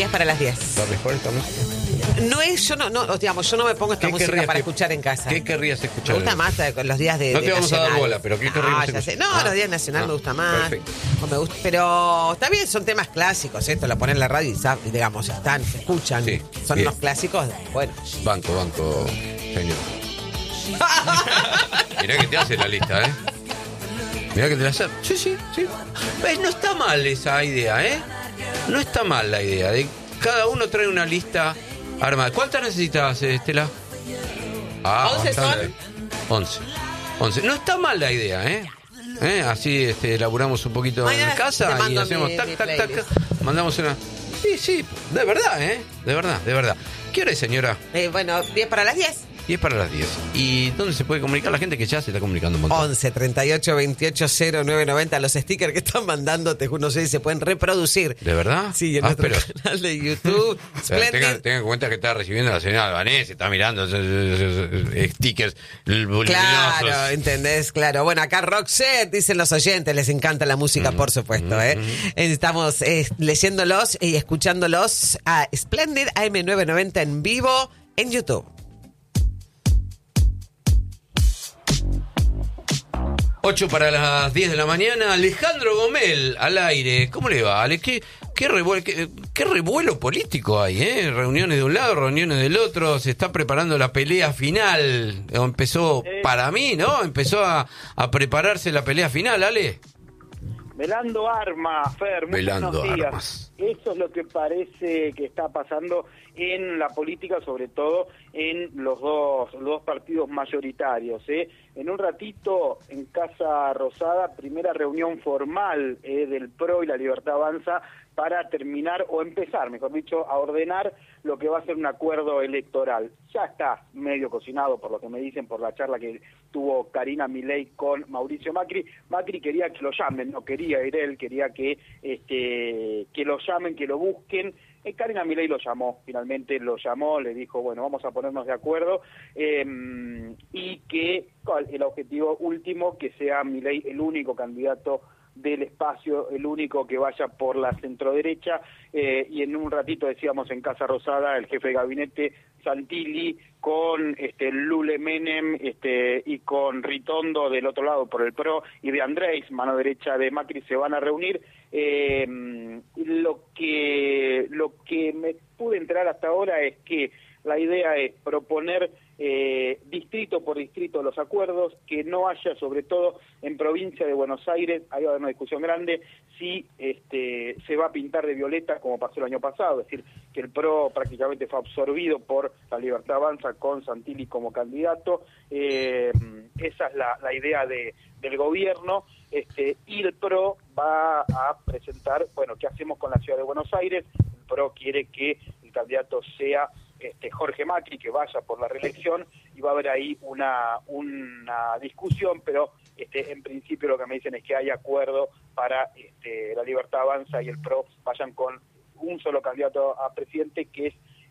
10 para las 10. ¿Está mejor esta música? No es, yo no, digamos, yo no me pongo esta música para escuchar en casa. ¿Qué querrías escuchar? Me gusta más con los días de No te vamos nacional. a dar bola, pero ¿qué querrías escuchar? No, los días nacional me gusta más. Perfecto. Me gusta, pero está bien, son temas clásicos, esto lo ponen en la radio y digamos, están, se escuchan. Sí, son bien. unos clásicos, bueno. Banco, señor. Mirá que te hace la lista, ¿eh? Mirá que te la hace. Sí. ¿Ves? No está mal esa idea, ¿eh? No está mal la idea de cada uno trae una lista armada. ¿Cuántas necesitas, Estela? 11 son. 11. No está mal la idea, ¿eh? Así elaboramos un poquito mañana en casa y hacemos mi tac. playlist. Mandamos una. Sí, de verdad, ¿eh? De verdad. ¿Qué hora es, señora? Bueno, 10 para las 10. 10 para las 10. ¿Y dónde se puede comunicar la gente que ya se está comunicando un montón? 11 38 28 0990. Los stickers que están mandando, no sé si se pueden reproducir. ¿De verdad? Sí, en nuestro canal de YouTube. Tengan en cuenta que está recibiendo la señora Albanese, está mirando stickers voluminosos. Claro, ¿entendés? Claro. Bueno, acá Roxette, dicen los oyentes, les encanta la música, por supuesto. Estamos leyéndolos y escuchándolos a Splendid AM990 en vivo en YouTube. 8 para las 10 de la mañana, Alejandro Gomel al aire. ¿Cómo le va, Ale? ¿Qué revuelo político hay, ¿eh? Reuniones de un lado, reuniones del otro. Se está preparando la pelea final. Empezó, para mí, ¿no? Empezó a prepararse la pelea final, Ale. Velando armas, Fer, muy Velando buenos días. armas. Eso es lo que parece que está pasando en la política, sobre todo en los dos partidos mayoritarios. En un ratito, en Casa Rosada, primera reunión formal del PRO y la Libertad Avanza para terminar, o empezar, mejor dicho, a ordenar lo que va a ser un acuerdo electoral. Ya está medio cocinado, por lo que me dicen, por la charla que tuvo Karina Milei con Mauricio Macri. Macri quería que lo llamen, no quería ir él, quería que lo llamen, que lo busquen. Karina Milei lo llamó, finalmente lo llamó, le dijo, bueno, vamos a ponernos de acuerdo, y que el objetivo último, que sea Milei el único candidato del espacio, el único que vaya por la centroderecha, y en un ratito decíamos en Casa Rosada el jefe de gabinete Santilli con Lule Menem y con Ritondo del otro lado por el PRO y de Andrés, mano derecha de Macri, se van a reunir. Lo que me pude enterar hasta ahora es que la idea es proponer distrito por distrito los acuerdos, que no haya, sobre todo en provincia de Buenos Aires, ahí va a haber una discusión grande, si se va a pintar de violeta como pasó el año pasado, es decir, que el PRO prácticamente fue absorbido por la Libertad Avanza con Santilli como candidato. Esa es la idea del gobierno, y el PRO va a presentar, bueno, ¿qué hacemos con la ciudad de Buenos Aires? El PRO quiere que el candidato sea Jorge Macri, que vaya por la reelección, y va a haber ahí una discusión, pero en principio lo que me dicen es que hay acuerdo para la Libertad Avanza y el PRO vayan con un solo candidato a presidente, que es